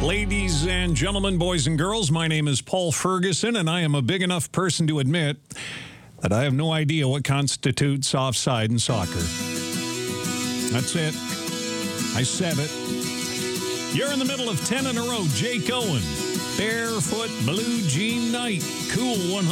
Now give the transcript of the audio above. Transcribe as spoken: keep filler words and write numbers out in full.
Ladies and gentlemen, boys and girls, my name is Paul Ferguson, and I am a big enough person to admit that I have no idea what constitutes offside in soccer. That's it. I said it. You're in the middle of ten in a row. Jake Owen, Barefoot Blue Jean Night, Cool one hundred.